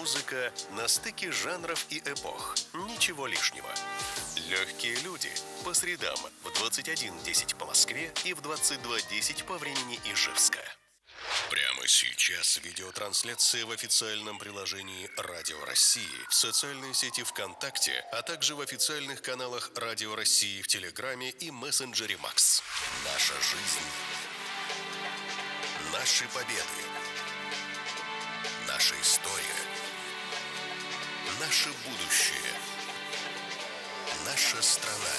Музыка на стыке жанров и эпох. Ничего лишнего. Легкие люди. По средам в 21:10 по Москве и в 22:10 по времени Ижевска. Прямо сейчас видеотрансляция в официальном приложении Радио России, в социальной сети ВКонтакте, а также в официальных каналах Радио России в Телеграме и мессенджере Макс. Наша жизнь. Наши победы. Наша история. Наше будущее. Наша страна.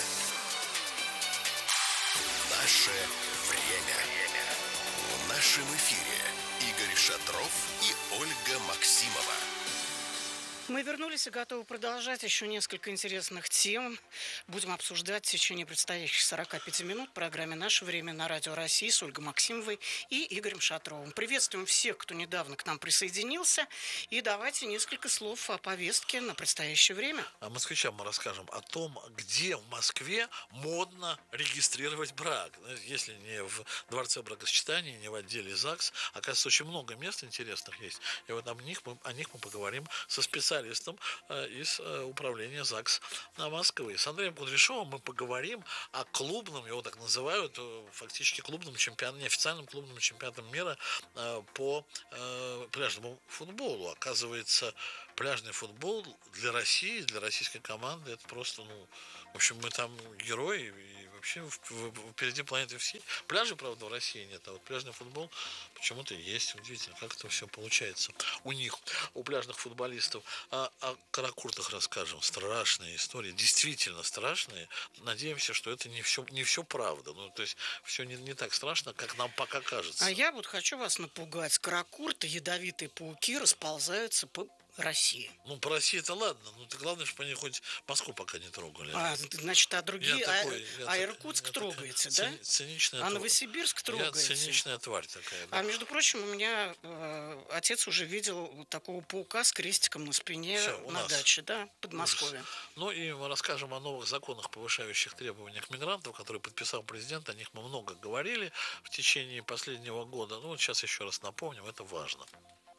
Наше время. В нашем эфире Игорь Шатров и Ольга Максимова. Мы вернулись и готовы продолжать еще несколько интересных тем. Будем обсуждать в течение предстоящих 45 минут в программе «Наше время» на Радио России с Ольгой Максимовой и Игорем Шатровым. Приветствуем всех, кто недавно к нам присоединился. И давайте несколько слов о повестке на предстоящее время. А москвичам мы расскажем о том, где в Москве модно регистрировать брак. Если не в Дворце бракосочетания, не в отделе ЗАГС. Оказывается, очень много мест интересных есть. И вот о них мы поговорим со специалистом из управления ЗАГС Москвы. С Андреем Кудряшовым мы поговорим о клубном, его так называют, фактически клубном чемпионате, неофициальном клубном чемпионате мира по пляжному футболу. Оказывается, пляжный футбол для России, для российской команды, это просто, в общем, мы там герои, и вообще впереди планеты всей. Пляжей, правда, в России нет, а вот пляжный футбол почему-то есть. Удивительно, как это все получается у них, у пляжных футболистов. О каракуртах расскажем. Страшные истории, действительно страшные. Надеемся, что это не все правда. То есть все не так страшно, как нам пока кажется. А я вот хочу вас напугать. Каракурты, ядовитые пауки расползаются по России. По России это ладно, главное, чтобы они хоть Москву пока не трогали. Значит, другие, Иркутск трогается, да? Циничная а Новосибирск трогается. Я циничная тварь такая. Да. А между прочим, у меня отец уже видел такого паука с крестиком на спине на даче, да, в Подмосковье. И мы расскажем о новых законах, повышающих требования к мигрантам, которые подписал президент. О них мы много говорили в течение последнего года. Сейчас еще раз напомним, это важно.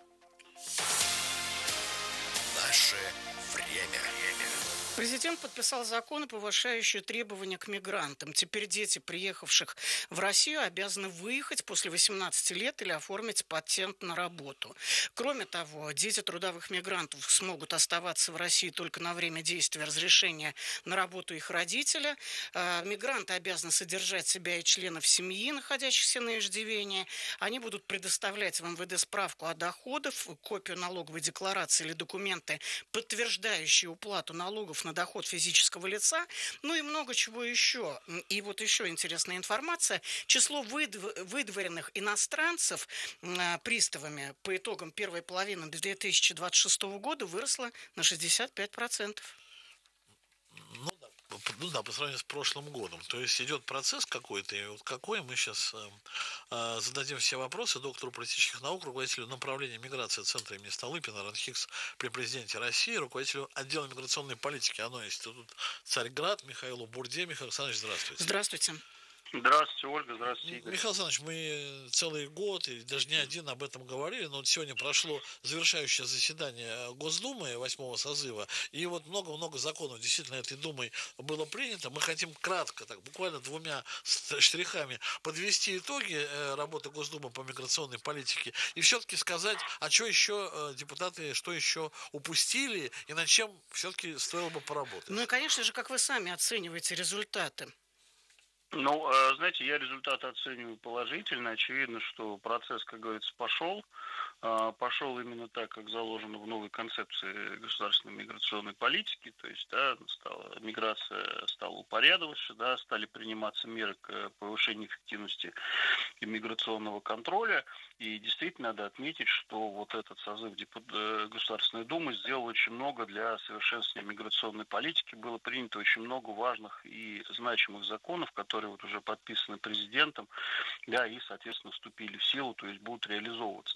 Наше время. Президент подписал законы, повышающие требования к мигрантам. Теперь дети, приехавших в Россию, обязаны выехать после 18 лет или оформить патент на работу. Кроме того, дети трудовых мигрантов смогут оставаться в России только на время действия разрешения на работу их родителя. Мигранты обязаны содержать себя и членов семьи, находящихся на иждивении. Они будут предоставлять в МВД справку о доходах, копию налоговой декларации или документы, подтверждающие уплату налогов на доход физического лица, и много чего еще. И вот еще интересная информация. Число выдворенных иностранцев приставами по итогам первой половины 2026 года выросло на 65%. По сравнению с прошлым годом. То есть идет процесс какой-то, и вот какой мы сейчас зададим все вопросы доктору политических наук, руководителю направления миграции Центра имени Столыпина РАНХИКС при президенте России, руководителю отдела миграционной политики АНО Институт Царьград Михаилу Бурде. Михаил Александрович, здравствуйте. Здравствуйте. Здравствуйте, Ольга, здравствуйте, Игорь. Михаил Александрович, мы целый год, и даже не один, об этом говорили, но вот сегодня прошло завершающее заседание Госдумы 8-го созыва, и вот много-много законов действительно этой Думой было принято. Мы хотим кратко, буквально двумя штрихами подвести итоги работы Госдумы по миграционной политике и все-таки сказать, а что еще депутаты, что еще упустили, и над чем все-таки стоило бы поработать. И, конечно же, как вы сами оцениваете результаты? Знаете, я результаты оцениваю положительно. Очевидно, что процесс, как говорится, пошел именно так, как заложено в новой концепции государственной миграционной политики. То есть, миграция стала упорядочиваться, стали приниматься меры к повышению эффективности миграционного контроля. И действительно надо отметить, что вот этот созыв Государственной Думы сделал очень много для совершенствования миграционной политики. Было принято очень много важных и значимых законов, которые вот уже подписаны президентом, и, соответственно, вступили в силу, то есть будут реализовываться. И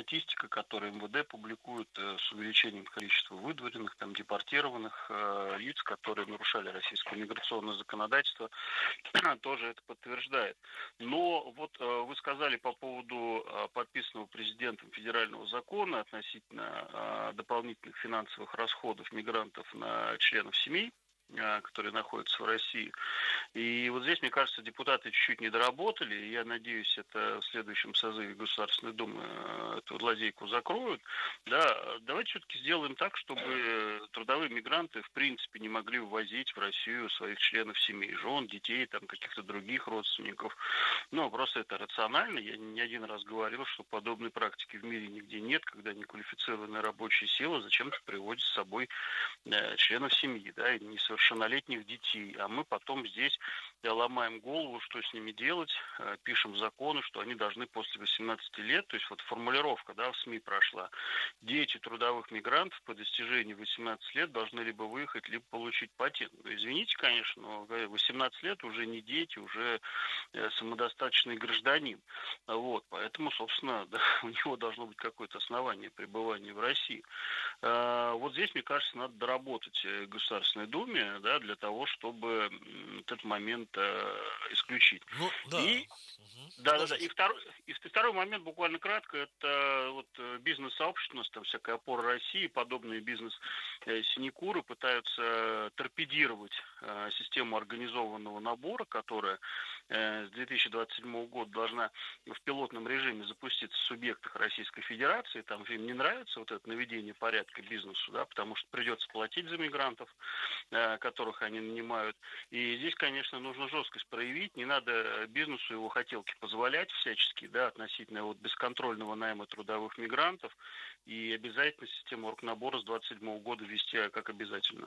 статистика, которую МВД публикует с увеличением количества выдворенных, там, депортированных лиц, которые нарушали российское миграционное законодательство, тоже это подтверждает. Но вот вы сказали по поводу подписанного президентом федерального закона относительно дополнительных финансовых расходов мигрантов на членов семей, которые находятся в России. И вот здесь, мне кажется, депутаты чуть-чуть не доработали, и я надеюсь, это в следующем созыве Государственной Думы эту лазейку закроют. Да, давайте все-таки сделаем так, чтобы трудовые мигранты, в принципе, не могли ввозить в Россию своих членов семей, жен, детей, там, каких-то других родственников. Ну, просто это рационально. Я не один раз говорил, что подобной практики в мире нигде нет, когда неквалифицированная рабочая сила зачем-то приводит с собой членов семьи, да, и несовершеннолетних детей. А мы потом здесь ломаем голову, что с ними делать, пишем законы, что они должны после 18 лет, то есть вот формулировка, да, в СМИ прошла, дети трудовых мигрантов по достижении 18 лет должны либо выехать, либо получить патент. Ну, извините, конечно, но 18 лет уже не дети, уже самодостаточный гражданин. Вот, поэтому, собственно, да, у него должно быть какое-то основание пребывания в России. Вот здесь, мне кажется, надо доработать Государственной Думе, да, для того, чтобы этот момент исключить. Ну, да. И да. И второй момент, буквально кратко, это вот бизнес-сообщество, у нас там всякая опора России, подобные бизнес-синекуры пытаются торпедировать систему организованного набора, которая с 2027 года должна в пилотном режиме запуститься в субъектах Российской Федерации. Там им не нравится вот это наведение порядка бизнесу, да, потому что придется платить за мигрантов, которых они нанимают. И здесь, конечно, нужно жесткость проявить. Не надо бизнесу его хотелки позволять всячески, да, относительно вот бесконтрольного найма трудовых мигрантов. И обязательно систему оргнабора с 2027 года ввести как обязательно.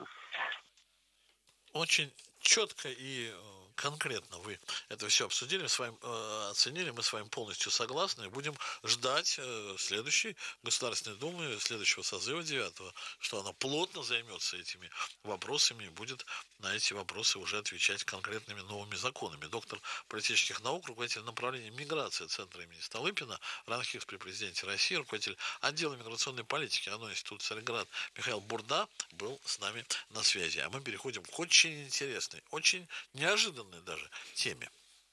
Очень четко и конкретно вы это все обсудили, с вами оценили, мы с вами полностью согласны и будем ждать следующей Государственной Думы, следующего созыва 9-го, что она плотно займется этими вопросами и будет на эти вопросы уже отвечать конкретными новыми законами. Доктор политических наук, руководитель направления миграции Центра имени Столыпина, ранхикс при президенте России, руководитель отдела миграционной политики РАНО Института Царьград Михаил Бурда был с нами на связи. А мы переходим к очень интересной, очень неожиданной даже теме.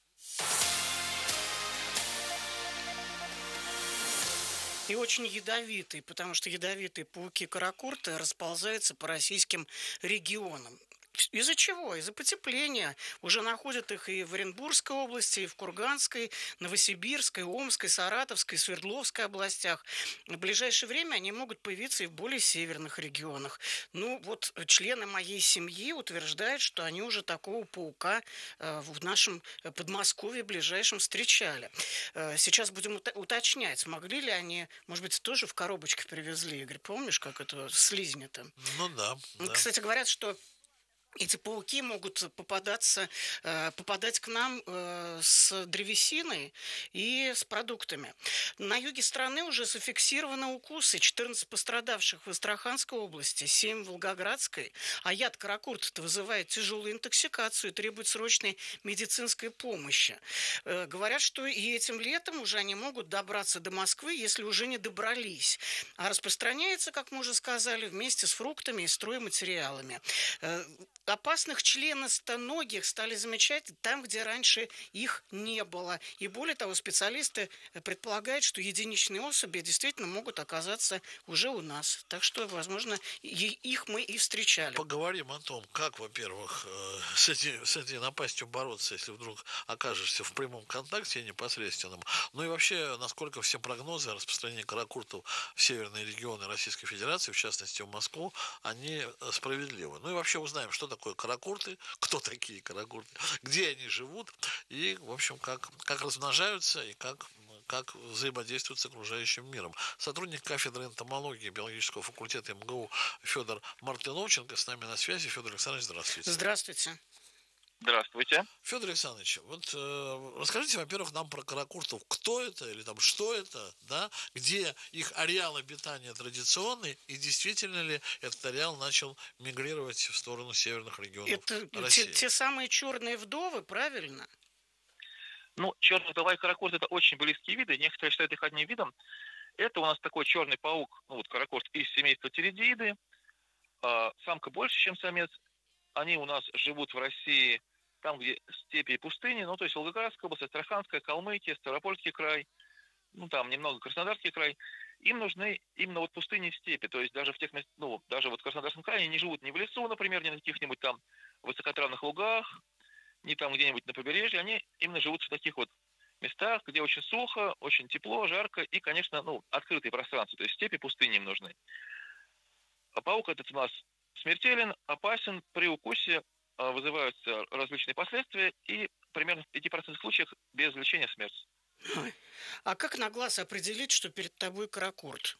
И очень ядовитый, потому что ядовитые пауки-каракурты расползаются по российским регионам. Из-за чего? Из-за потепления. Уже находят их и в Оренбургской области, и в Курганской, Новосибирской, Омской, Саратовской, Свердловской областях. В ближайшее время они могут появиться и в более северных регионах. Ну, вот члены моей семьи утверждают, что они уже такого паука в нашем Подмосковье ближайшем встречали. Сейчас будем уточнять, могли ли они, может быть, тоже в коробочке привезли, Игорь, помнишь, как это слизни-то? Ну да. Кстати, говорят, что эти пауки могут попадать к нам с древесиной и с продуктами. На юге страны уже зафиксированы укусы. 14 пострадавших в Астраханской области, 7 в Волгоградской. А яд каракурта вызывает тяжелую интоксикацию и требует срочной медицинской помощи. Говорят, что и этим летом уже они могут добраться до Москвы, если уже не добрались. А распространяется, как мы уже сказали, вместе с фруктами и стройматериалами. Опасных членистоногих стали замечать там, где раньше их не было. И более того, специалисты предполагают, что единичные особи действительно могут оказаться уже у нас. Так что, возможно, их мы и встречали. Поговорим о том, как, во-первых, с этой напастью бороться, если вдруг окажешься в прямом контакте непосредственном. Ну и вообще, насколько все прогнозы о распространении каракуртов в северные регионы Российской Федерации, в частности в Москву, они справедливы. Ну и вообще узнаем, что такое каракурты, кто такие каракурты, где они живут и, в общем, как размножаются и как взаимодействуют с окружающим миром. Сотрудник кафедры энтомологии биологического факультета МГУ Федор Мартыновченко с нами на связи. Федор Александрович, здравствуйте. Здравствуйте. Здравствуйте. Федор Александрович, вот расскажите, во-первых, нам про каракуртов. Кто это или там что это, да? Где их ареал обитания традиционный и действительно ли этот ареал начал мигрировать в сторону северных регионов России? Это те самые черные вдовы, правильно? Ну, черная вдова и каракурт — это очень близкие виды. Некоторые считают их одним видом. Это у нас такой черный паук, ну вот каракорт из семейства Теридииды. Самка больше, чем самец. Они у нас живут в России там, где степи и пустыни, ну то есть Волгоградская область, Астраханская, Калмыкия, Ставропольский край, ну там немного Краснодарский край. Им нужны именно вот пустыни и степи, то есть даже в тех местах, ну даже вот в Краснодарском крае они не живут ни в лесу, например, ни на каких-нибудь там высокотравных лугах, ни там где-нибудь на побережье, они именно живут в таких вот местах, где очень сухо, очень тепло, жарко и, конечно, ну, открытые пространства, то есть степи, пустыни им нужны. А паук этот у нас смертелен, опасен, при укусе вызываются различные последствия и примерно в 5% случаев без лечения смерть. А как на глаз определить, что перед тобой каракурт?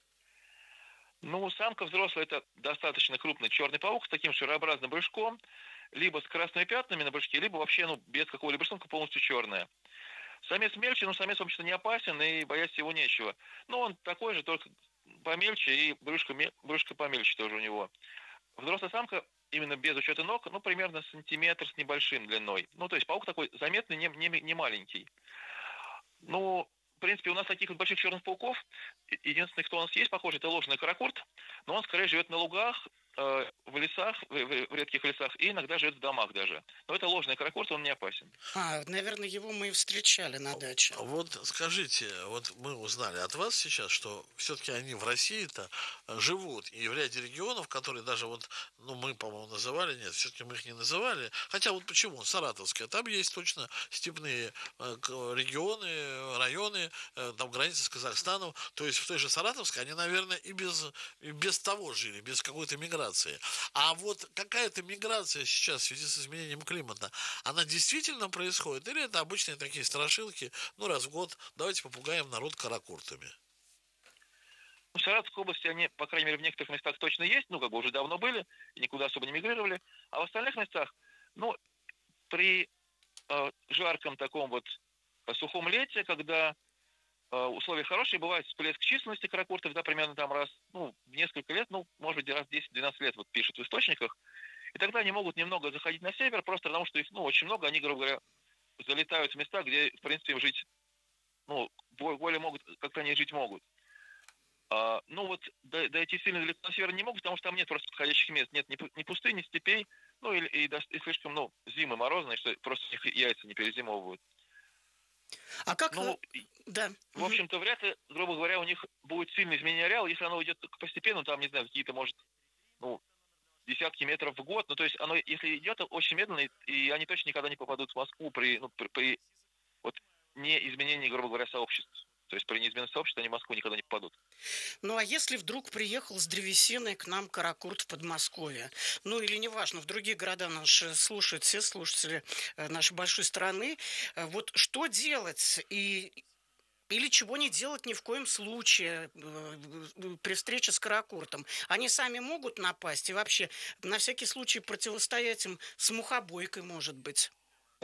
Ну, самка взрослая – это достаточно крупный черный паук с таким шарообразным брюшком, либо с красными пятнами на брюшке, либо вообще, ну, без какого-либо брюшка, полностью черная. Самец мельче, но самец, вообще-то, не опасен, и бояться его нечего. Но он такой же, только помельче, и брюшко помельче тоже у него. Взрослая самка, именно без учета ног, ну, примерно сантиметр с небольшим длиной. Ну, то есть паук такой заметный, не маленький. Ну, в принципе, у нас таких вот больших черных пауков, единственный, кто у нас есть, похоже, это ложный каракурт, но он скорее живет на лугах, в лесах, в редких лесах, и иногда живет в домах даже. Но это ложный каракурт, он не опасен. Наверное, его мы и встречали на даче. Вот скажите, вот мы узнали от вас сейчас, что все-таки они в России-то живут, и в ряде регионов, которые даже вот, ну, мы, по-моему, называли, нет, все-таки мы их не называли, хотя вот почему, Саратовская, там есть точно степные регионы, районы, там границы с Казахстаном, то есть в той же Саратовской они, наверное, и без того жили, без какой-то миграции. А вот какая-то миграция сейчас в связи с изменением климата, она действительно происходит? Или это обычные такие страшилки, ну, раз в год давайте попугаем народ каракуртами? В Саратовской области они, по крайней мере, в некоторых местах точно есть, ну, как бы уже давно были, и никуда особо не мигрировали. А в остальных местах, ну, при жарком таком вот сухом лете, когда условия хорошие, бывает всплеск численности каракуртов, да, примерно там раз, ну, в несколько лет, ну, может быть, раз 10-12 лет, вот пишут в источниках, и тогда они могут немного заходить на север, просто потому что их, ну, очень много, они, грубо говоря, залетают в места, где, в принципе, им жить, ну, более могут, как-то они жить могут. Ну, вот дойти сильно далеко на север не могут, потому что там нет просто подходящих мест, нет ни пустынь, ни степей, ну, и слишком, ну, зимы морозные, что просто у них яйца не перезимовывают. А как... Ну, да. В общем-то, вряд ли, грубо говоря, у них будет сильное изменение ареала, если оно идет постепенно, там, не знаю, какие-то, может, ну, десятки метров в год. Ну, то есть оно, если идет очень медленно, и они точно никогда не попадут в Москву при вот не изменении, грубо говоря, сообществ. То есть при неизменности сообщества они в Москву никогда не попадут. Ну, а если вдруг приехал с древесиной к нам каракурт в Подмосковье, ну, или неважно, в другие города наши слушают все слушатели нашей большой страны, вот что делать или чего не делать ни в коем случае при встрече с каракуртом? Они сами могут напасть и вообще на всякий случай противостоять им с мухобойкой, может быть?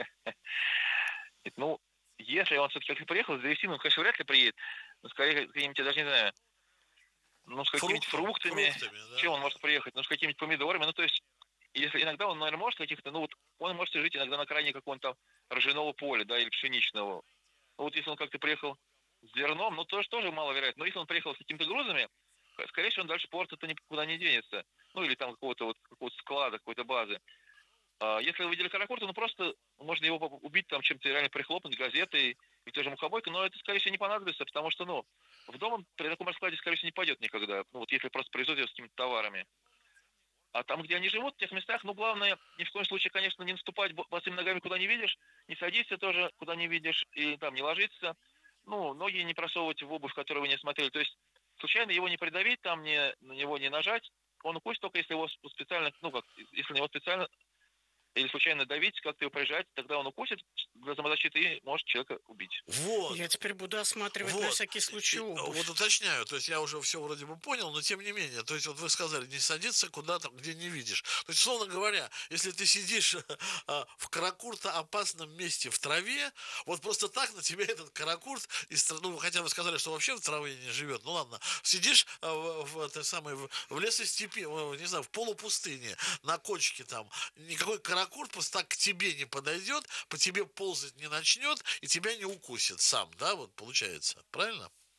Ну, если он все-таки приехал с древесиной, он, конечно, вряд ли приедет. Но скорее, какими-нибудь, я даже не знаю, ну, с какими-нибудь фруктами. Да. Чем он может приехать? Ну, с какими-нибудь помидорами. Ну, то есть, если иногда он, наверное, может каких-то, ну, вот он может жить иногда на крайне какого-нибудь там ржаного поля, да, или пшеничного. Ну, вот если он как-то приехал с зерном, ну, тоже маловероятно. Но если он приехал с какими-то грузами, скорее всего, он дальше порта-то никуда не денется. Ну, или там какого-то склада, какой-то базы. Если вы видели каракурта, ну, просто можно его убить там чем-то, реально прихлопнуть газетой и той же мухобойкой, но это, скорее всего, не понадобится, потому что, ну, в дом он при таком раскладе, скорее всего, не пойдет никогда. Ну, вот если просто производит его с какими-то товарами. А там, где они живут, в тех местах, ну, главное, ни в коем случае, конечно, не наступать босыми ногами, куда не видишь, не садиться тоже, куда не видишь, и там не ложиться. Ну, ноги не просовывать в обувь, которую вы не смотрели. То есть, случайно его не придавить, там на него не нажать. Он укусит только, если его специально, ну, как, если на него специально или случайно давить, как-то его прижать, тогда он укусит для самозащиты и может человека убить. Вот. Я теперь буду осматривать на всякий случай обувь. Вот уточняю, то есть я уже все вроде бы понял, но тем не менее, то есть вот вы сказали, не садиться куда-то, где не видишь. То есть, условно говоря, если ты сидишь в каракурта опасном месте в траве, вот просто так на тебя этот каракурт, ну, хотя вы сказали, что вообще в траве не живет, ну ладно, сидишь в лесостепи, не знаю, в полупустыне, на кочке там, никакой каракурт просто так к тебе не подойдет, по тебе ползать не начнет и тебя не укусит сам, да, вот получается, правильно?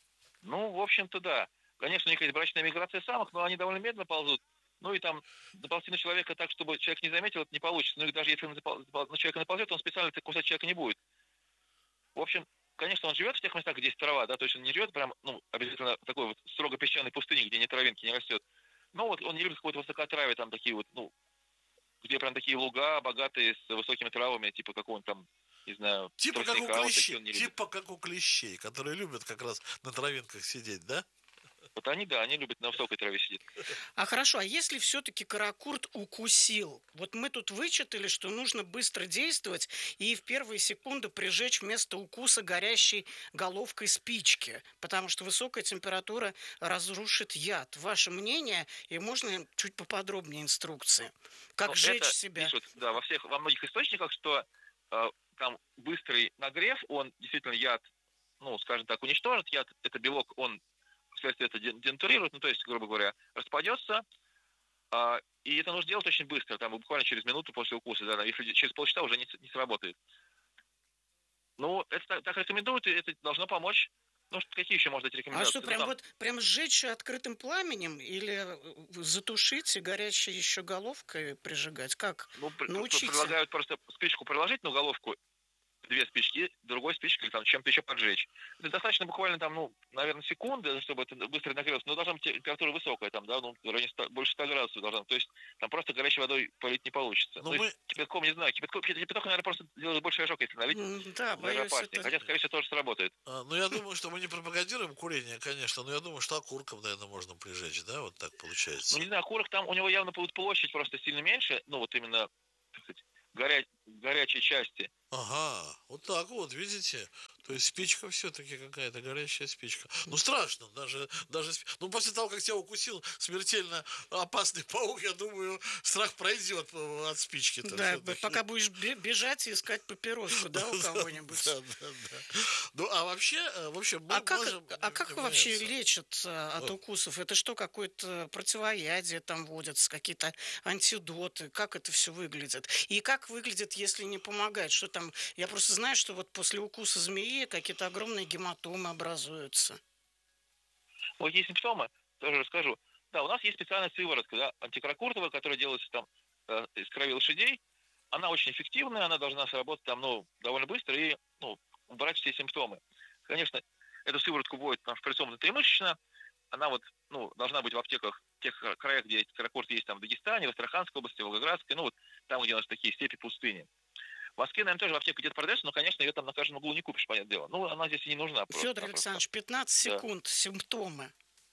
Ну, в общем-то, да. Конечно, у них есть брачная миграция самок, но они довольно медленно ползут. Ну и там доползти на человека так, чтобы человек не заметил, это не получится. Ну и даже если он на человека наползет, он специально кусать человека не будет. В общем, конечно, он живет в тех местах, где есть трава, да, то есть он не живет прям, ну, обязательно в такой вот строго песчаной пустыне, где ни травинки не растет. Но вот он не любит какое-то высокотравие, там такие вот, ну, где прям такие луга, богатые с высокими травами, типа какого-нибудь там, не знаю, Типа как у тростника, вот такие клещей, он не любит. типа как у клещей, которые любят как раз на травинках сидеть, да? Вот они, да, они любят на высокой траве сидеть. А хорошо, а если все-таки каракурт укусил? Вот мы тут вычитали, что нужно быстро действовать и в первые секунды прижечь вместо укуса горящей головкой спички, потому что высокая температура разрушит яд. Ваше мнение, и можно чуть поподробнее инструкции? Как Но сжечь это себя? пишут, да, во многих источниках, что там быстрый нагрев, он действительно яд, ну, скажем так, уничтожит. Яд, это белок, он вследствие это денатурирует, ну, то есть, грубо говоря, распадется. И это нужно делать очень быстро, там буквально через минуту после укуса, да, если через полчаса уже не сработает. Ну, это так рекомендуют, и это должно помочь. Ну, какие еще можно дать А рекомендации? что, Ну, прям там, вот прям сжечь открытым пламенем или затушить и горящей еще головкой прижигать? Как? ну, Научите. предлагают просто спичку приложить, ну, головку, 2 спички, другой спичкой там чем-то еще поджечь. Это достаточно буквально там, ну, наверное, секунды, чтобы это быстро нагрелось, но должна быть температура высокая, там, да, ну, в районе больше 100 градусов должна. То есть там просто горячей водой полить не получится. Но Ну, мы... кипятком, не знаю, кипяток, наверное, просто делает больше ожог, если налить, Да, даже боюсь, опаснее. это... Хотя, скорее всего, тоже сработает. Ну, я думаю, что мы не пропагандируем курение, конечно, но я думаю, что окурком, наверное, можно прижечь, да, вот так Ну, получается. не знаю, окурок там, у него явно будет площадь просто сильно меньше, ну, вот именно, так сказать, горячей части. Ага, вот так вот, видите? То есть спичка все-таки какая-то горящая спичка. Ну, страшно, ну, после того, как тебя укусил смертельно опасный паук, я думаю, страх пройдет от спички-то. Да, всё-таки. пока будешь бежать и искать папироску, да, у кого-нибудь. Да. Ну, а вообще, в общем, мы можем... А как вообще лечат от укусов? Это что, какое-то противоядие там вводятся, какие-то антидоты? Как это все выглядит? И как выглядит, если не помогает? Что там? Я просто знаю, что вот после укуса змеи какие-то огромные гематомы образуются. Вот есть симптомы, тоже расскажу. Да, у нас есть специальная сыворотка, да, антикаракуртовая, которая делается там из крови лошадей. Она очень эффективная, она должна сработать там, ну, довольно быстро и, ну, убрать все симптомы. Конечно, эту сыворотку вводят там шприцом внутримышечно. Она вот, ну, должна быть в аптеках в тех краях, где эти каракурты есть, там в Дагестане, в Астраханской области, в Волгоградской, ну, вот там, где у нас такие степи пустыни. В Москве, наверное, тоже в аптеке где-то продается, но, конечно, ее там на каждом углу не купишь, понятное дело. Ну, она здесь и не нужна. Федор Александрович, 15 секунд, симптомы.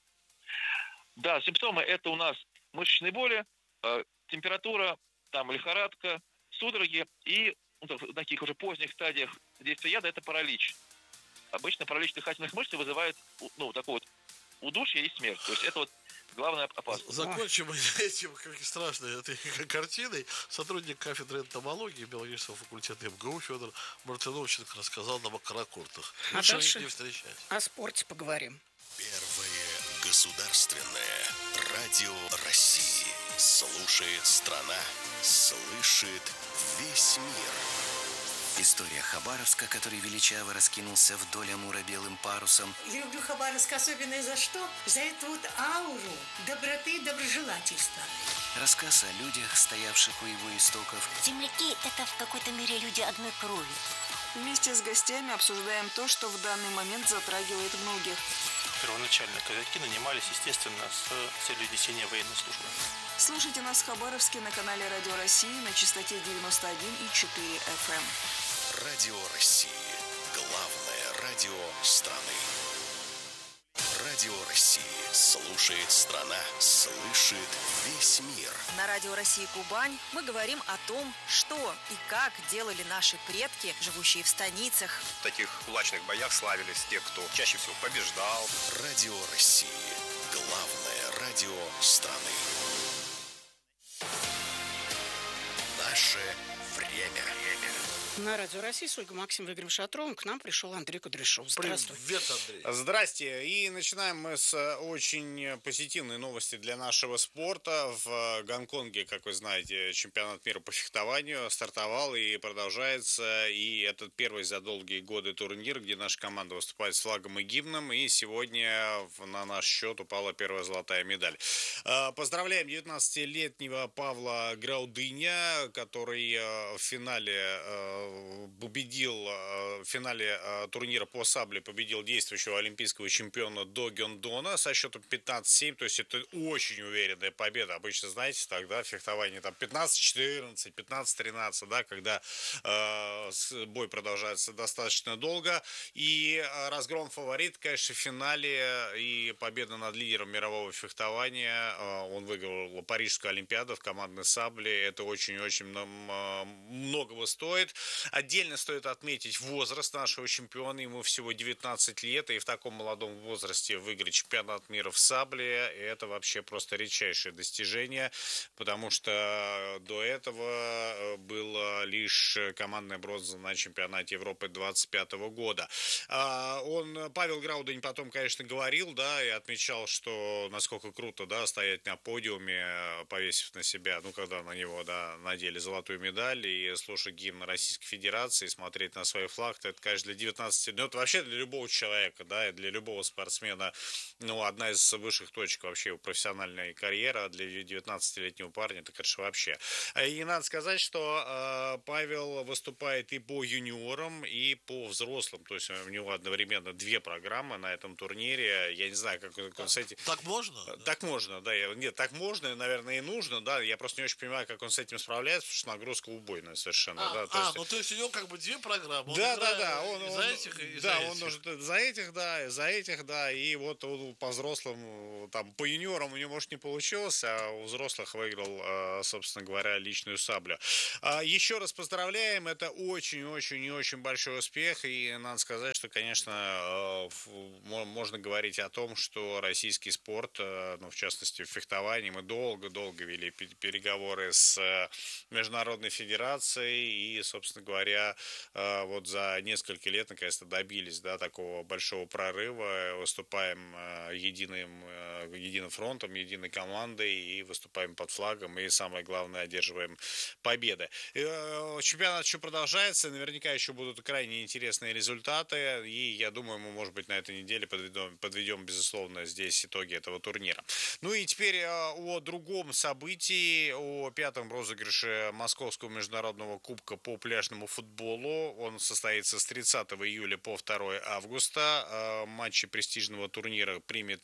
Да, симптомы это у нас мышечные боли, температура, там лихорадка, судороги и в таких уже поздних стадиях действия яда это паралич. Обычно паралич дыхательных мышц вызывает, ну, такой вот удушье и смерть. То есть это вот главная опасность. Закончим этим как страшной этой картиной. Сотрудник кафедры энтомологии биологического факультета МГУ Федор Мартыновченко рассказал нам о каракуртах. А Лучше дальше их не встречать. о спорте поговорим. Первое государственное радио России. Слушает страна, слышит весь мир. История Хабаровска, который величаво раскинулся вдоль Амура белым парусом. Я люблю Хабаровск особенно за что? За эту вот ауру доброты и доброжелательства. Рассказ о людях, стоявших у его истоков. Земляки – это в какой-то мере люди одной крови. Вместе с гостями обсуждаем то, что в данный момент затрагивает многих. Первоначально казаки нанимались, естественно, с целью несения военной службы. Слушайте нас в Хабаровске на канале Радио России на частоте 91,4 FM. Радио России. Главное радио страны. Радио России. Слушает страна, слышит весь мир. На Радио России Кубань мы говорим о том, что и как делали наши предки, живущие в станицах. В таких кулачных боях славились те, кто чаще всего побеждал. Радио России. Главное радио страны. Наше время. На Радио России с Ольгой Максимовой и Игорем Шатровым к нам пришел Андрей Кудряшов. Здравствуй. Привет, Андрей. Здрасте. И начинаем мы с очень позитивной новости для нашего спорта. В Гонконге, как вы знаете, чемпионат мира по фехтованию стартовал и продолжается. И это первый за долгие годы турнир, где наша команда выступает с флагом и гимном. И сегодня на наш счет упала первая золотая медаль. Поздравляем 19-летнего Павла Граудыня, который в финале в финале турнира по сабле победил действующего олимпийского чемпиона До Гёндона со счетом 15-7, то есть это очень уверенная победа. Обычно, знаете, тогда в фехтовании там 15-14, 15-13, да, когда бой продолжается достаточно долго. И разгром фаворит, конечно, в финале и победа над лидером мирового фехтования. Он выиграл Парижскую олимпиаду в командной сабле. Это очень-очень многого стоит. Отдельно стоит отметить возраст нашего чемпиона. Ему всего 19 лет. И в таком молодом возрасте выиграть чемпионат мира в сабле — это вообще просто редчайшее достижение. Потому что до этого было лишь командная бронза на чемпионате Европы 25 года. Павел Граудынь потом, конечно, говорил, да, и отмечал, что насколько круто, да, стоять на подиуме, повесив на себя, когда на него, да, надели золотую медаль и слушать гимн Российской Федерации, смотреть на свой флаг, это, конечно, для 19, это вообще для любого человека, да, и для любого спортсмена, одна из высших точек вообще профессиональной карьеры, а для 19-летнего парня, это, конечно, вообще. И надо сказать, что Павел выступает и по юниорам, и по взрослым, то есть у него одновременно две программы на этом турнире. Я не знаю, как он с этим... Так можно? Так можно, да. Нет, так можно, наверное, и нужно, да. Я просто не очень понимаю, как он с этим справляется, потому что нагрузка убойная совершенно, да. То есть у него как бы две программы. Да. Он за этих, и за этих. Он нужен за этих, да. И вот он по взрослым, там, по юниорам у него, может, не получилось, а у взрослых выиграл, собственно говоря, личную саблю. Еще раз поздравляем. Это очень-очень и очень большой успех. И надо сказать, что, конечно, можно говорить о том, что российский спорт, в частности, в фехтовании, мы долго-долго вели переговоры с Международной Федерацией и, собственно говоря, вот за несколько лет наконец-то добились, да, такого большого прорыва, выступаем единым фронтом, единой командой и выступаем под флагом, и самое главное, одерживаем победы. Чемпионат еще продолжается, наверняка еще будут крайне интересные результаты, и я думаю, мы, может быть, на этой неделе подведем, безусловно, здесь итоги этого турнира. И теперь о другом событии, о пятом розыгрыше Московского международного кубка по пляжному футболу. Он состоится с 30 июля по 2 августа. Матчи престижного турнира примет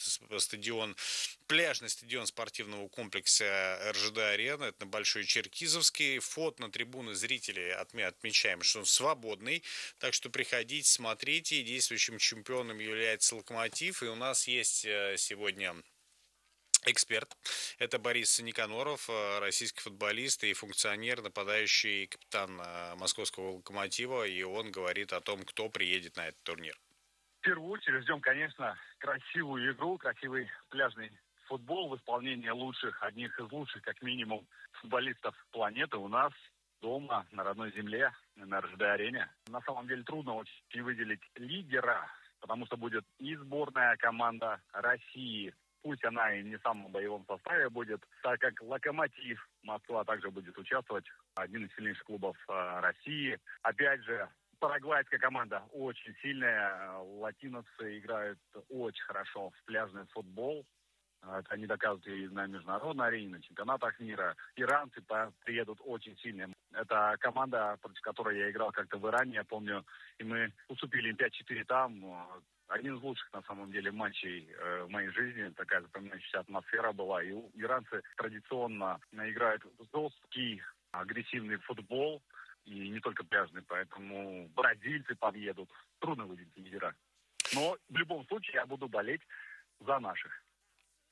пляжный стадион спортивного комплекса РЖД-арена. Это на Большой Черкизовский. Вход на трибуны зрителей, отмечаем, что он свободный. Так что приходите, смотрите. Действующим чемпионом является «Локомотив». И у нас есть сегодня эксперт. Это Борис Никоноров, российский футболист и функционер, нападающий капитан московского «Локомотива». И он говорит о том, кто приедет на этот турнир. В первую очередь ждем, конечно, красивую игру, красивый пляжный футбол в исполнении одних из лучших, как минимум, футболистов планеты у нас дома, на родной земле, на РЖД-арене. На самом деле трудно очень выделить лидера, потому что будет и сборная команда России, пусть она и не в самом боевом составе будет, так как «Локомотив» Москва также будет участвовать, один из сильнейших клубов России. Опять же, парагвайская команда очень сильная, латиносы играют очень хорошо в пляжный футбол. Это они доказывают и на международной арене, на чемпионатах мира. Иранцы приедут очень сильные. Это команда, против которой я играл как-то в Иране, я помню, и мы уступили им 5-4 там. Один из лучших, на самом деле, матчей в моей жизни. Такая запоминающаяся атмосфера была. И иранцы традиционно играют жесткий, агрессивный футбол. И не только пляжный, поэтому бразильцы подъедут. Трудно выделить лидера. Но в любом случае я буду болеть за наших.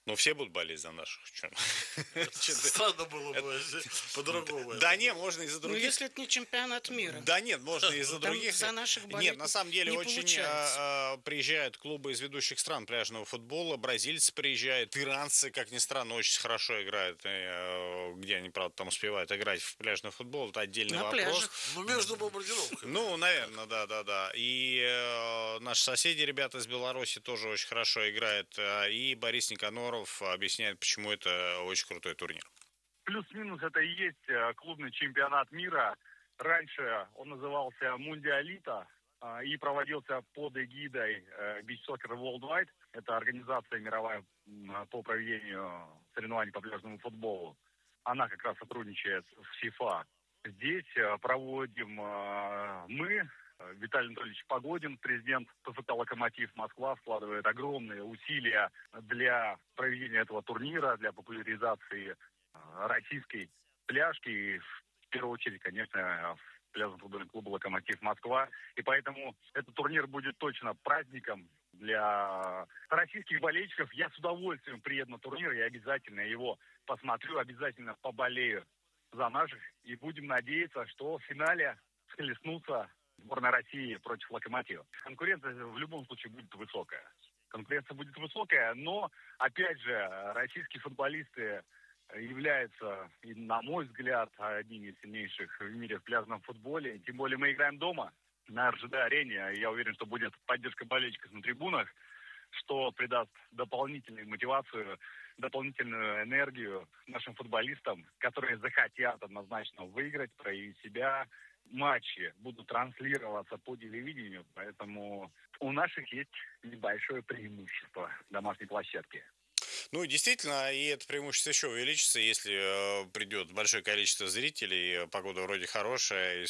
Но все будут болеть за наших. Странно было бы по-другому. Да нет, можно и за других. Ну, если это не чемпионат мира. Да нет, можно и за других. За наших болеть нет, на самом деле очень получается. Приезжают клубы из ведущих стран пляжного футбола, бразильцы приезжают, иранцы, как ни странно, очень хорошо играют. Где они, правда, там успевают играть в пляжный футбол, это отдельный на вопрос. Пляжах. Ну, между бомбардировками. Ну, наверное, да. И наши соседи, ребята из Беларуси, тоже очень хорошо играют. И Борис Никоноров объясняет, почему это очень крутой турнир. Плюс-минус это и есть клубный чемпионат мира. Раньше он назывался «Мундиалита» и проводился под эгидой Beach Soccer Worldwide. Это организация мировая по проведению соревнований по пляжному футболу. Она как раз сотрудничает с ФИФА. Здесь проводим мы, Виталий Анатольевич Погодин, президент ПФК «Локомотив Москва», вкладывает огромные усилия для проведения этого турнира, для популяризации российской пляжки и, в первую очередь, конечно, пляжного футбольного клуба «Локомотив Москва». И поэтому этот турнир будет точно праздником для российских болельщиков. Я с удовольствием приеду на турнир, я обязательно его посмотрю, обязательно поболею за наших. И будем надеяться, что в финале схлестнутся сборная России против «Локомотива». Конкуренция в любом случае будет высокая. Но, опять же, российские футболисты являются, на мой взгляд, одними из сильнейших в мире в пляжном футболе. Тем более мы играем дома на РЖД-арене. Я уверен, что будет поддержка болельщиков на трибунах, что придаст дополнительную мотивацию, дополнительную энергию нашим футболистам, которые захотят однозначно выиграть, проявить себя. Матчи будут транслироваться по телевидению, поэтому у наших есть небольшое преимущество домашней площадки. Ну, действительно, и это преимущество еще увеличится, если придет большое количество зрителей, погода вроде хорошая, и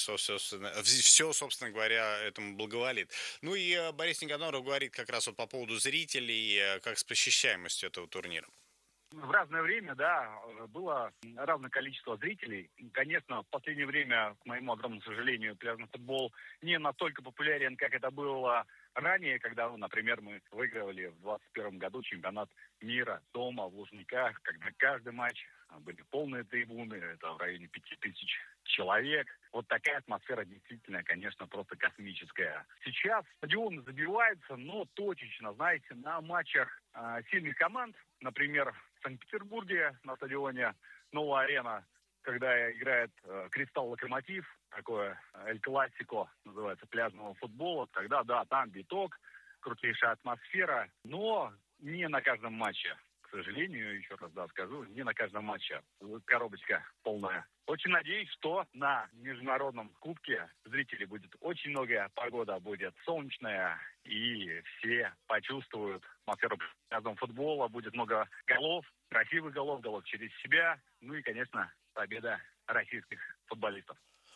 все, собственно говоря, этому благоволит. Ну и Борис Никоноров говорит как раз вот по поводу зрителей, как с посещаемостью этого турнира. В разное время, да, было разное количество зрителей. Конечно, в последнее время, к моему огромному сожалению, пляжный футбол не настолько популярен, как это было ранее, когда, например, мы выигрывали в 2021 году чемпионат мира дома в Лужниках, когда каждый матч были полные трибуны, это в районе 5000 человек. Вот такая атмосфера действительно, конечно, просто космическая. Сейчас стадионы забиваются, но точечно, знаете, на матчах сильных команд, например, в Санкт-Петербурге на стадионе «Новая арена», когда играет «Кристалл Локомотив», такое «Эль-Классико» называется, пляжного футбола, тогда, да, там биток, крутейшая атмосфера, но не на каждом матче. К сожалению, еще раз скажу, не на каждом матче коробочка полная. Очень надеюсь, что на международном кубке зрителей будет очень много, погода будет солнечная, и все почувствуют атмосферу пляжного футбола, будет много голов, красивых голов через себя, ну и, конечно, победа российских футболистов.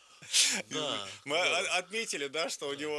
Да, мы отметили, да, что у него,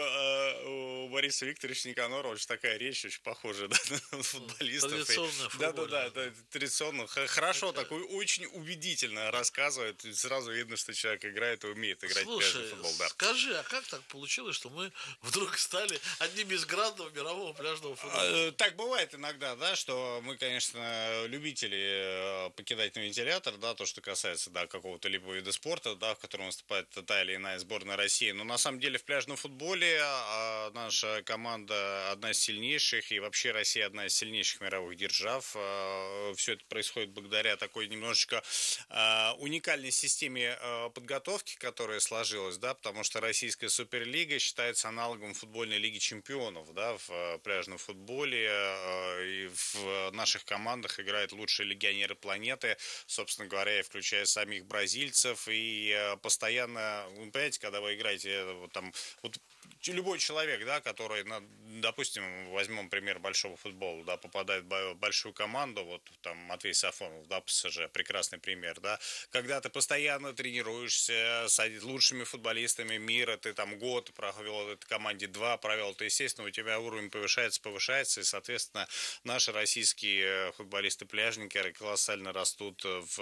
у Бориса Викторовича Никонорова очень такая речь, очень похожая, да, на футболистов. Традиционная. Да, традиционно. Хорошо, такой очень убедительно рассказывает. Сразу видно, что человек играет и умеет играть в пляжный футбол. Да. Скажи, а как так получилось, что мы вдруг стали одним из грандов мирового пляжного футбола? Так бывает иногда, да, что мы, конечно, любители покидать на вентилятор, да, то, что касается, да, какого-то либо вида спорта, да, в котором выступает та или иная сборная России. Но на самом деле в пляжном футболе наша команда одна из сильнейших, и вообще Россия одна из сильнейших мировых держав. Все это происходит благодаря такой немножечко уникальной системе подготовки, которая сложилась, да, потому что российская суперлига считается аналогом футбольной лиги чемпионов, да, в пляжном футболе. И в наших командах играют лучшие легионеры планеты, собственно говоря, включая самих бразильцев, и постоянно, вы понимаете, когда вы играете, вот там, вот любой человек, да, который, допустим, возьмем пример большого футбола, да, попадает в большую команду, вот там Матвей Сафонов, да, ПСЖ, прекрасный пример, да, когда ты постоянно тренируешься с лучшими футболистами мира, ты там год провел в этой команде, 2 провел, то, естественно, у тебя уровень повышается, и, соответственно, наши российские футболисты-пляжники колоссально растут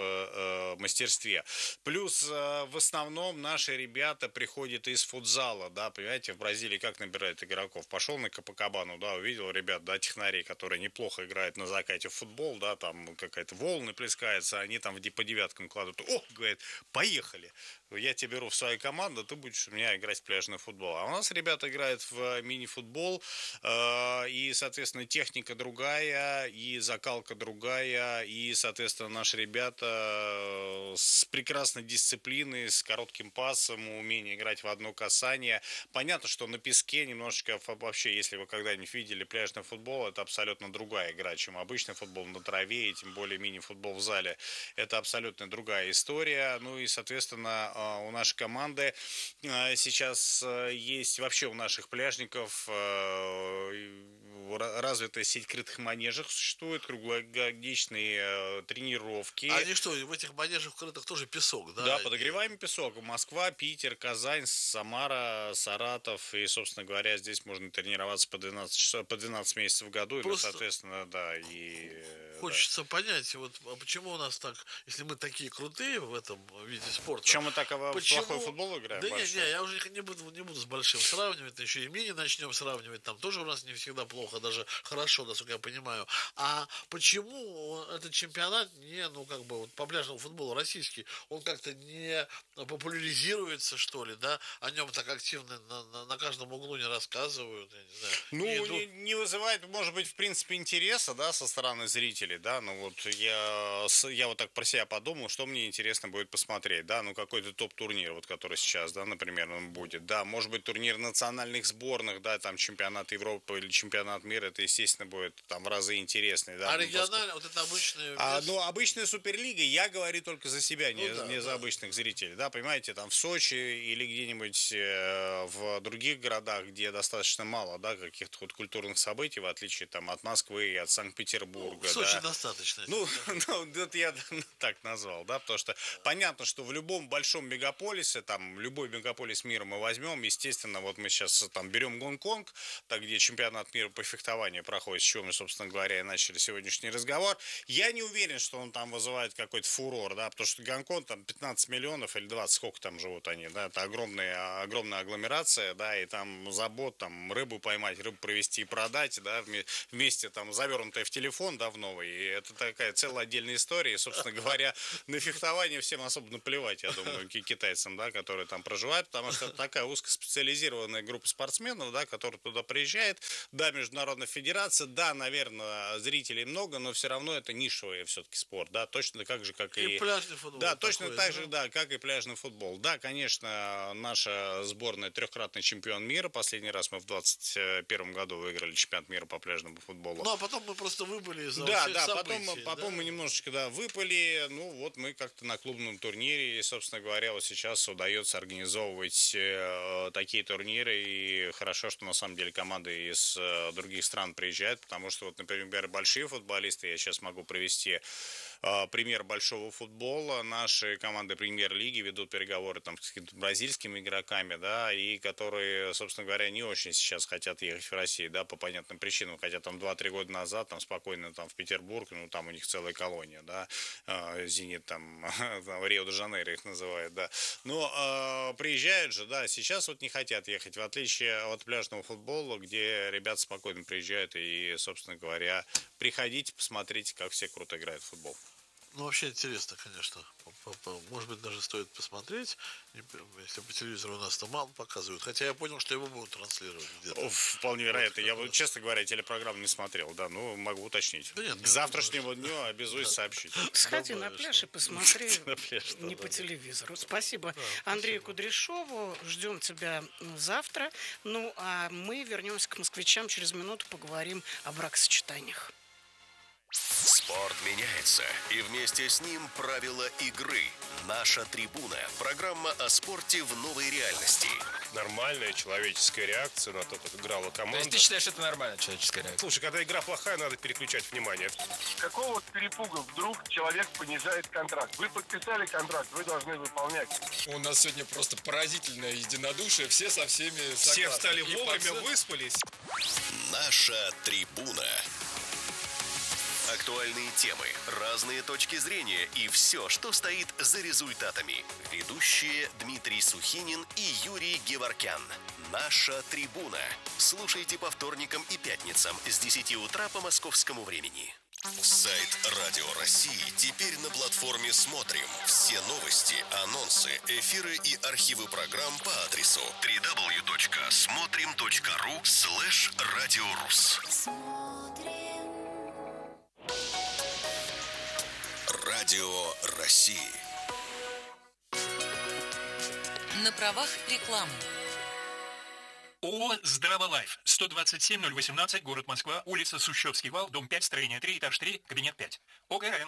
в мастерстве. Плюс в основном наши ребята приходят из футзала, да, понимаете, в Бразилии Бразилии как набирает игроков? Пошел на Копакабану, да, увидел ребят, да, технарей, которые неплохо играют на закате в футбол, да, там какая-то волны плескается, они там по девяткам кладут. О, говорит, поехали. Я тебя беру в свою команду, ты будешь у меня играть в пляжный футбол. А у нас ребята играют в мини-футбол, и, соответственно, техника другая, и закалка другая, и, соответственно, наши ребята с прекрасной дисциплиной, с коротким пасом, умением играть в одно касание. Понятно, что на песке немножечко, вообще, если вы когда-нибудь видели пляжный футбол, это абсолютно другая игра, чем обычный футбол на траве, и тем более мини-футбол в зале. Это абсолютно другая история. Ну и, соответственно, у нашей команды сейчас есть вообще у наших пляжников развитая сеть крытых манежей существует, круглогодичные тренировки. А они что, в этих манежах крытых тоже песок, да? Да, подогреваемый песок. Москва, Питер, Казань, Самара, Саратов. И, собственно говоря, здесь можно тренироваться по 12 часов, по 12 месяцев в году. Просто... И, соответственно, да. И, хочется понять, вот почему у нас так, если мы такие крутые в этом виде спорта. Чем мы так плохой футбол играем? Да нет, я уже не буду с большим сравнивать, еще и мини начнем сравнивать. Там тоже у нас не всегда плохо, даже хорошо, насколько я понимаю. А почему этот чемпионат не, ну, как бы, вот, по пляжному футболу российский, он как-то не популяризируется, что ли, да? О нем так активно на каждом углу не рассказывают, я не знаю. Ну, не вызывает, может быть, в принципе, интереса, да, со стороны зрителей, да, ну, вот я вот так про себя подумал, что мне интересно будет посмотреть, да, ну, какой-то топ-турнир, вот, который сейчас, да, например, он будет, да, может быть, турнир национальных сборных, да, там, чемпионат Европы или чемпионат мира, это, естественно, будет там в разы интереснее, да. А регионально, вот это обычные... Ну, обычная Суперлига, я говорю только за себя, не за обычных зрителей, да, понимаете, там, в Сочи или где-нибудь в других городах, где достаточно мало, да, каких-то вот культурных событий, в отличие, там, от Москвы и от Санкт-Петербурга, в Сочи достаточно. Ну, это я так назвал, да, потому что понятно, что в любом большом мегаполисе, там, любой мегаполис мира мы возьмем, естественно, вот мы сейчас там берем Гонконг, так, где чемпионат мира по фехтованию проходит, с чего мы, собственно говоря, и начали сегодняшний разговор. Я не уверен, что он там вызывает какой-то фурор, да, потому что Гонконг, там, 15 миллионов или 20, сколько там живут они, да, это огромная агломерация, да, и там забот, там, рыбу поймать, рыбу провести и продать, да, вместе, там, завернутая в телефон, да, в новый, и это такая целая отдельная история, и, собственно говоря, на фехтование всем особо наплевать, я думаю, китайцам, да, которые там проживают, потому что это такая узкоспециализированная группа спортсменов, да, которая туда приезжает, да, международная федерация, да, наверное, зрителей много, но все равно это нишевый все-таки спорт, да, точно так же, как и пляжный футбол. Да, точно так же, да, как и пляжный футбол. Да, конечно, наша сборная трехкратный чемпион мира. Последний раз мы в 2021 году выиграли чемпионат мира по пляжному футболу. Ну, а потом мы просто выпали из-за событий. Потом мы немножечко, да, выпали. Ну, вот мы как-то на клубном турнире, и, собственно говоря, вот сейчас удается организовывать такие турниры, и хорошо, что на самом деле команды из других стран приезжают, потому что, вот, например, большие футболисты, я сейчас могу привести пример большого футбола. Наши команды премьер-лиги ведут переговоры там с какими-то бразильскими игроками, да, и которые, собственно говоря, не очень сейчас хотят ехать в Россию, да, по понятным причинам, хотя там 2-3 года назад там спокойно там в Петербург, ну, там у них целая колония, да, Зенит там Рио-де-Жанейро их называют, да, но приезжают же, да, сейчас вот не хотят ехать, в отличие от пляжного футбола, где ребята спокойно приезжают и, собственно говоря, приходите, посмотрите, как все круто играют в футбол. Ну, вообще интересно, конечно. Может быть, даже стоит посмотреть. Если по телевизору у нас там мало показывают. Хотя я понял, что его будут транслировать где-то. Вполне вероятно. Я, честно говоря, телепрограмму не смотрел. Да, ну, могу уточнить. Да нет, к завтрашнему дню обязуюсь сообщить. Сходи на пляж и посмотри. Не по телевизору. Спасибо Андрею Кудряшову. Ждем тебя завтра. Ну, а мы вернемся к москвичам. Через минуту поговорим о бракосочетаниях. Спорт меняется, и вместе с ним правила игры. Наша трибуна. Программа о спорте в новой реальности. Нормальная человеческая реакция на то, как играла команда. То есть ты считаешь, это нормальная человеческая реакция? Слушай, когда игра плохая, надо переключать внимание. Какого перепуга вдруг человек понижает контракт? Вы подписали контракт, вы должны выполнять. У нас сегодня просто поразительное единодушие, все со всеми согласны. Все встали вовремя, выспались. Наша трибуна. Актуальные темы, разные точки зрения и все, что стоит за результатами. Ведущие Дмитрий Сухинин и Юрий Геворкян. «Наша трибуна». Слушайте по вторникам и пятницам с 10 утра по московскому времени. Сайт Радио России теперь на платформе «Смотрим». Все новости, анонсы, эфиры и архивы программ по адресу www.смотрим.ру/радиорус. Радио России. На правах рекламы. ООО «Здраволайф», 127-018, город Москва, улица Сущевский вал, дом 5, строение 3, этаж 3, кабинет 5. ОГРН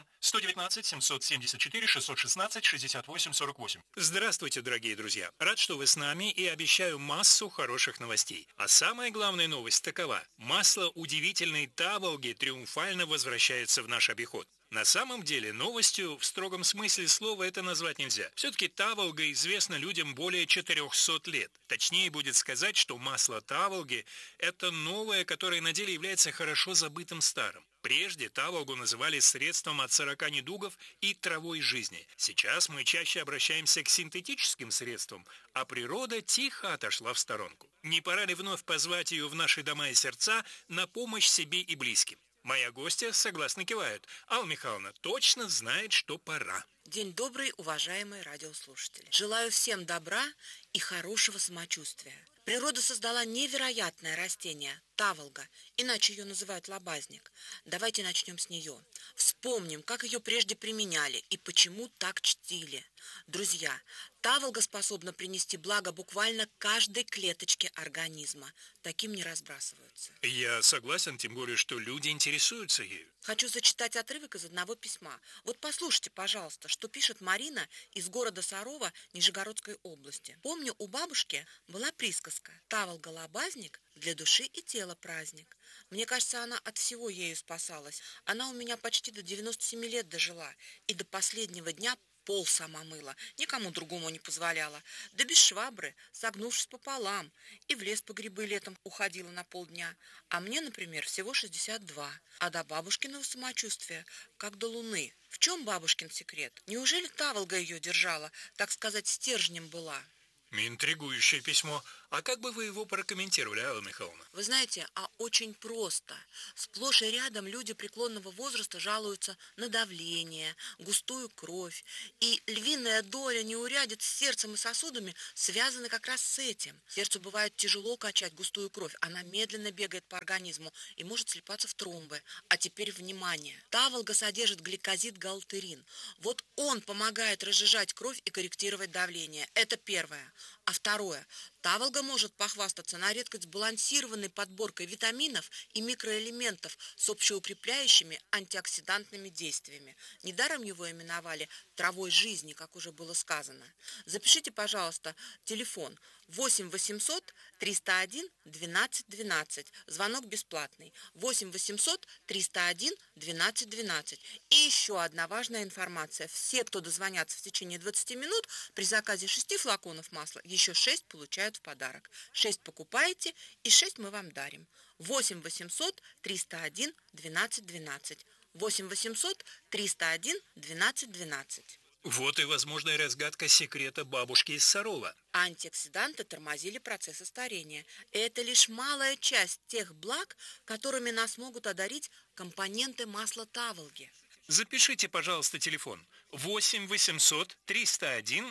119-774-616-68-48. Здравствуйте, дорогие друзья. Рад, что вы с нами и обещаю массу хороших новостей. А самая главная новость такова. Масло удивительной Таволги триумфально возвращается в наш обиход. На самом деле, новостью в строгом смысле слова это назвать нельзя. Все-таки Таволга известна людям более 400 лет. Точнее будет сказать, что масло Таволги – это новое, которое на деле является хорошо забытым старым. Прежде Таволгу называли средством от 40 недугов и травой жизни. Сейчас мы чаще обращаемся к синтетическим средствам, а природа тихо отошла в сторонку. Не пора ли вновь позвать ее в наши дома и сердца на помощь себе и близким? Моя гостья согласно кивает. Алла Михайловна точно знает, что пора. День добрый, уважаемые радиослушатели. Желаю всем добра и хорошего самочувствия. Природа создала невероятное растение – таволга, иначе ее называют лобазник. Давайте начнем с нее. Вспомним, как ее прежде применяли и почему так чтили. Друзья, таволга способна принести благо буквально каждой клеточке организма. Таким не разбрасываются. Я согласен, тем более, что люди интересуются ею. Хочу зачитать отрывок из одного письма. Вот послушайте, пожалуйста, что пишет Марина из города Сарова Нижегородской области. Помню, у бабушки была присказка «Таволга-лобазник для души и тела праздник». Мне кажется, она от всего ею спасалась. Она у меня почти до 97 лет дожила и до последнего дня пол сама мыла, никому другому не позволяла. Да без швабры, согнувшись пополам, и в лес по грибы летом уходила на полдня. А мне, например, всего 62. А до бабушкиного самочувствия, как до луны. В чем бабушкин секрет? Неужели таволга ее держала, так сказать, стержнем была? Интригующее письмо. А как бы вы его прокомментировали, Алла Михайловна? Вы знаете, очень просто. Сплошь и рядом люди преклонного возраста жалуются на давление, густую кровь. И львиная доля неурядиц с сердцем и сосудами связаны как раз с этим. Сердцу бывает тяжело качать густую кровь. Она медленно бегает по организму и может слипаться в тромбы. А теперь внимание. Таволга содержит гликозид галтерин. Вот он помогает разжижать кровь и корректировать давление. Это первое. А второе. Таволга может похвастаться на редкость сбалансированной подборкой витаминов и микроэлементов с общеукрепляющими антиоксидантными действиями. Недаром его именовали травой жизни, как уже было сказано. Запишите, пожалуйста, телефон 8 800 301 12 12. Звонок бесплатный. 8 800 301 12 12. И еще одна важная информация. Все, кто дозвонятся в течение 20 минут, при заказе 6 флаконов масла, еще 6 получают в подарок. 6 покупаете и 6 мы вам дарим. 8 800 301 12 12. 8 800 301 12 12. Вот и возможная разгадка секрета бабушки из Сарова. Антиоксиданты тормозили процессы старения. И это лишь малая часть тех благ, которыми нас могут одарить компоненты масла таволги. Запишите, пожалуйста, телефон 8 800 301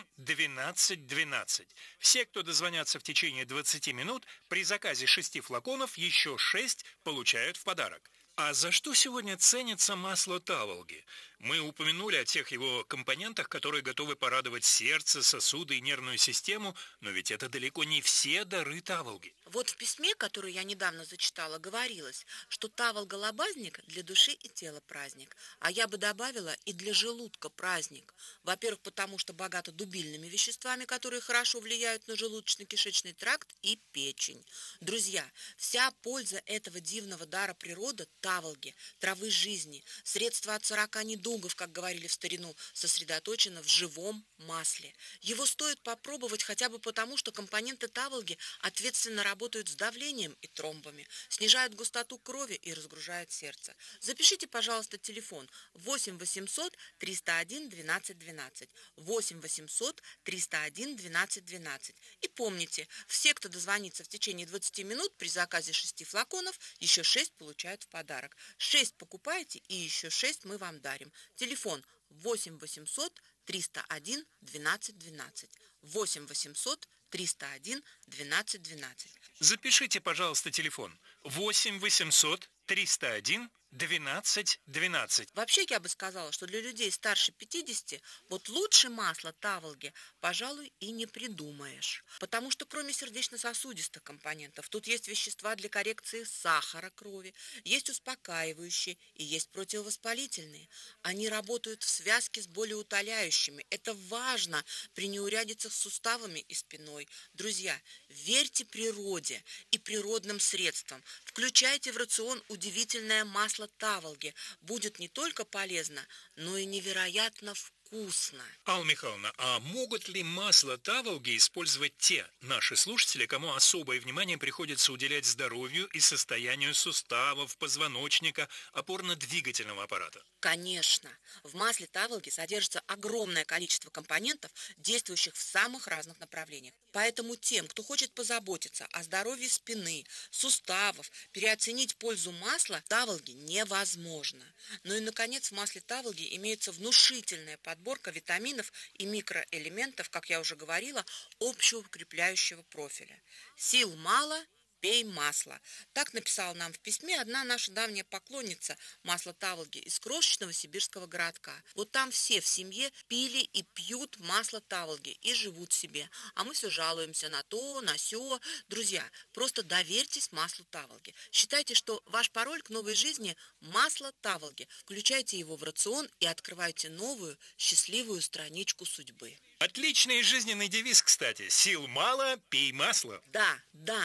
12 12. Все, кто дозвонятся в течение 20 минут, при заказе 6 флаконов еще 6 получают в подарок. А за что сегодня ценится масло таволги? Мы упомянули о тех его компонентах, которые готовы порадовать сердце, сосуды и нервную систему, но ведь это далеко не все дары таволги. Вот в письме, которое я недавно зачитала, говорилось, что таволга-лобазник для души и тела праздник, а я бы добавила и для желудка праздник. Во-первых, потому что богато дубильными веществами, которые хорошо влияют на желудочно-кишечный тракт и печень. Друзья, вся польза этого дивного дара природы – таволги, травы жизни, средства от 40 недугов, как говорили в старину, сосредоточено в живом масле. Его стоит попробовать хотя бы потому, что компоненты таволги ответственно работают с давлением и тромбами, снижают густоту крови и разгружают сердце. Запишите, пожалуйста, телефон 8 800 301 12 12, 8 800 301 12 12. И помните, все, кто дозвонится в течение 20 минут при заказе 6 флаконов, еще 6 получают в подарок. 6 покупаете и еще 6 мы вам дарим. Телефон 8 800 301 12 12, 8 800 301 12 12. Запишите, пожалуйста, телефон 8 800 301 12 12. Вообще, я бы сказала, что для людей старше 50 вот лучше масла таволги, пожалуй, и не придумаешь. Потому что кроме сердечно-сосудистых компонентов, тут есть вещества для коррекции сахара крови, есть успокаивающие и есть противовоспалительные. Они работают в связке с болеутоляющими. Это важно при неурядицах с суставами и спиной. Друзья, верьте природе и природным средствам. Включайте в рацион удивительное масло таволги. Будет не только полезно, но и невероятно вкусно. Алла Михайловна, а могут ли масло таволги использовать те наши слушатели, кому особое внимание приходится уделять здоровью и состоянию суставов, позвоночника, опорно-двигательного аппарата? Конечно. В масле таволги содержится огромное количество компонентов, действующих в самых разных направлениях. Поэтому тем, кто хочет позаботиться о здоровье спины, суставов, переоценить пользу масла таволги невозможно. Ну и, наконец, в масле таволги имеется внушительная подборка витаминов и микроэлементов, как я уже говорила, общеукрепляющего профиля. Сил мало – пей масло. Так написала нам в письме одна наша давняя поклонница масла таволги из крошечного сибирского городка. Вот там все в семье пили и пьют масло таволги и живут себе. А мы все жалуемся на то, на сё. Друзья, просто доверьтесь маслу таволги. Считайте, что ваш пароль к новой жизни – масло таволги. Включайте его в рацион и открывайте новую, счастливую страничку судьбы. Отличный жизненный девиз, кстати. Сил мало, пей масло. Да,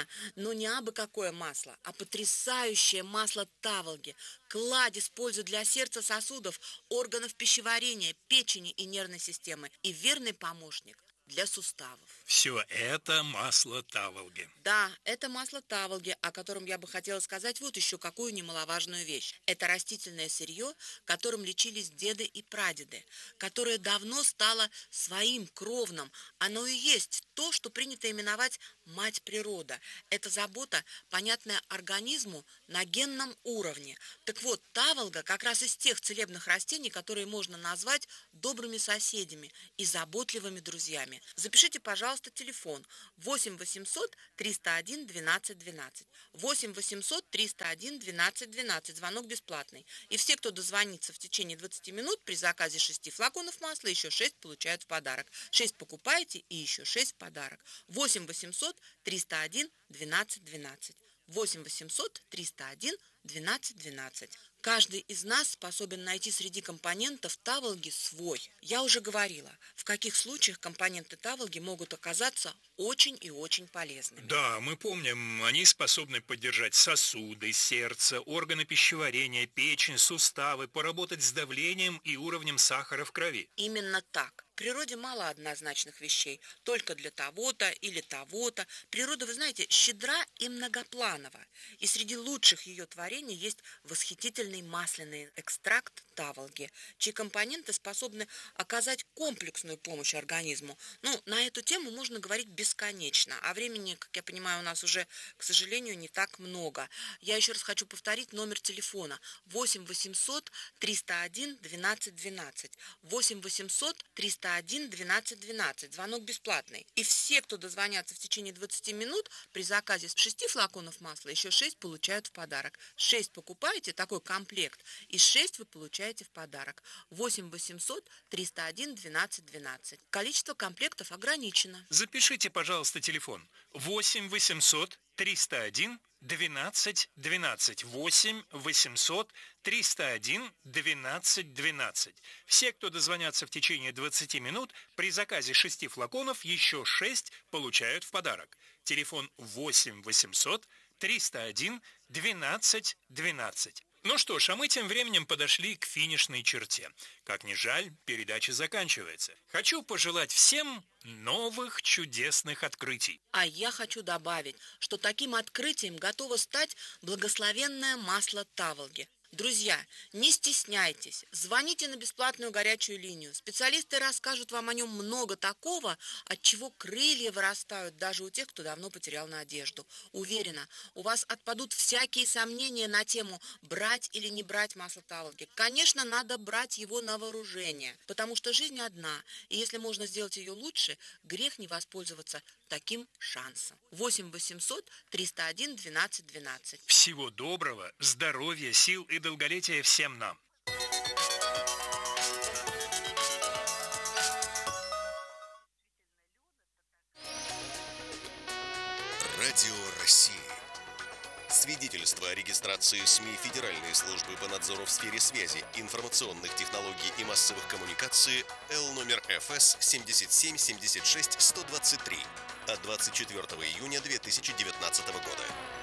но не абы какое масло, а потрясающее масло таволги. Кладезь пользы для сердца, сосудов, органов пищеварения, печени и нервной системы. И верный помощник для суставов. Все это масло таволги. Да, это масло таволги, о котором я бы хотела сказать вот еще какую немаловажную вещь. Это растительное сырье, которым лечились деды и прадеды, которое давно стало своим кровным. Оно и есть то, что принято именовать мать природа. Это забота, понятная организму на генном уровне. Так вот, таволга как раз из тех целебных растений, которые можно назвать добрыми соседями и заботливыми друзьями. Запишите, пожалуйста, телефон 8 800 301 12 12, 8 800 301 12 12, звонок бесплатный. И все, кто дозвонится в течение 20 минут при заказе 6 флаконов масла, еще 6 получают в подарок. 6 покупаете и еще 6 в подарок. 8 800 301 12 12, 8 800 301 12 12. Каждый из нас способен найти среди компонентов таволги свой. Я уже говорила, в каких случаях компоненты таволги могут оказаться очень и очень полезными. Да, мы помним, они способны поддержать сосуды, сердце, органы пищеварения, печень, суставы, поработать с давлением и уровнем сахара в крови. Именно так. В природе мало однозначных вещей, только для того-то или того-то. Природа, вы знаете, щедра и многопланова. И среди лучших ее творений есть восхитительный масляный экстракт таволги, чьи компоненты способны оказать комплексную помощь организму. На эту тему можно говорить бесконечно, а времени, как я понимаю, у нас уже, к сожалению, не так много. Я еще раз хочу повторить номер телефона 8 800 301 12 12, 8 800 301 12 12, звонок бесплатный. И все, кто дозвонятся в течение 20 минут, при заказе 6 флаконов масла еще 6 получают в подарок. 6 покупаете, такой комплект, и 6 вы получаете в подарок. 8 800 301 12 12. Количество комплектов ограничено. Запишите, пожалуйста, телефон 8 800 301 12 12, 8 800 301 12 12. Все, кто дозвонятся в течение 20 минут, при заказе 6 флаконов еще 6 получают в подарок. Телефон 8 800 301 12 12, Ну что ж, а мы тем временем подошли к финишной черте. Как ни жаль, передача заканчивается. Хочу пожелать всем новых чудесных открытий. А я хочу добавить, что таким открытием готово стать благословенное масло таволги. Друзья, не стесняйтесь, звоните на бесплатную горячую линию. Специалисты расскажут вам о нем много такого, от чего крылья вырастают даже у тех, кто давно потерял надежду. Уверена, у вас отпадут всякие сомнения на тему брать или не брать масло таволги. Конечно, надо брать его на вооружение, потому что жизнь одна, и если можно сделать ее лучше, грех не воспользоваться таким шансом. 8 800 301 12 12. Всего доброго, здоровья, сил и долголетия всем нам. Радио России. Свидетельство о регистрации СМИ Федеральной службы по надзору в сфере связи, информационных технологий и массовых коммуникаций Л номер ФС 7776-123 от 24 июня 2019 года.